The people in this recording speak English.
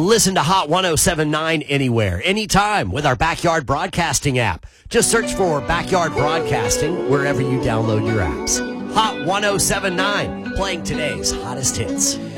Listen to Hot 107.9 anywhere, anytime with our Backyard Broadcasting app. Just search for Backyard Broadcasting wherever you download your apps. Hot 107.9, playing today's hottest hits.